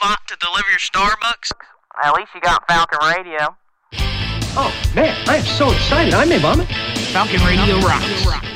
robot to deliver your Starbucks? At least you got Falcon Radio. Oh, man, I am so excited. I may vomit. Falcon Radio rocks.